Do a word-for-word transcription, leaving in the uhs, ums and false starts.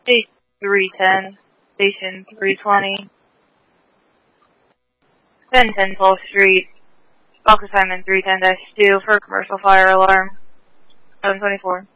Station three ten, Station three twenty, ten ten twelfth Street, Fox assignment three ten dash two for commercial fire alarm, seven twenty-four.